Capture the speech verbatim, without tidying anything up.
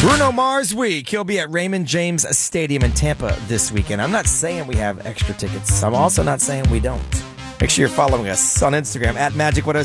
Bruno Mars week. He'll be at Raymond James Stadium in Tampa this weekend. I'm not saying we have extra tickets. I'm also not saying we don't. Make sure you're following us on Instagram at Magic one oh